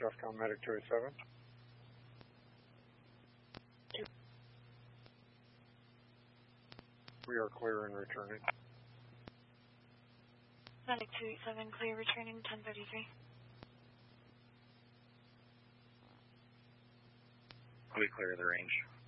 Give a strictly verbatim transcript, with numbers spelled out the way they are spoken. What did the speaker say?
Jeffcom Medic two eight seven. We are clear and returning. Medic two eight seven, clear returning ten thirty-three. We clear the range.